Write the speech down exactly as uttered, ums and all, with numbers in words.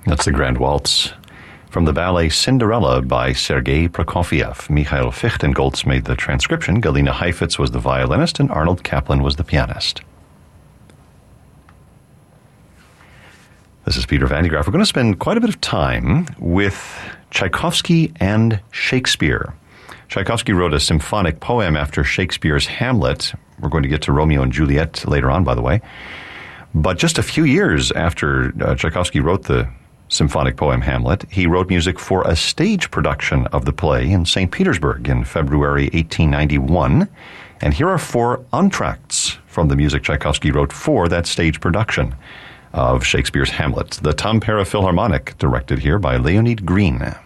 That's the Grand Waltz from the ballet Cinderella by Sergei Prokofiev. Mikhail Fichtengoltz made the transcription. Galina Heifetz was the violinist, and Arnold Kaplan was the pianist. This is Peter Van de Graaff. We're going to spend quite a bit of time with Tchaikovsky and Shakespeare. Tchaikovsky wrote a symphonic poem after Shakespeare's Hamlet. We're going to get to Romeo and Juliet later on, by the way. But just a few years after uh, Tchaikovsky wrote the symphonic poem Hamlet, he wrote music for a stage production of the play in Saint Petersburg in February eighteen ninety-one. And here are four entr'actes from the music Tchaikovsky wrote for that stage production of Shakespeare's Hamlet. The Tampere Philharmonic, directed here by Leonid Green.